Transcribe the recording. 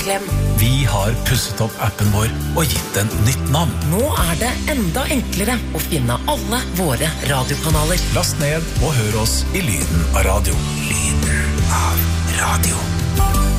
Klem. Vi har pusset opp appen vår og gitt den nytt navn. Nå det enda enklere å finne alle våre radiokanaler. Last ned og hør oss i lyden av radio. Lyden av radio.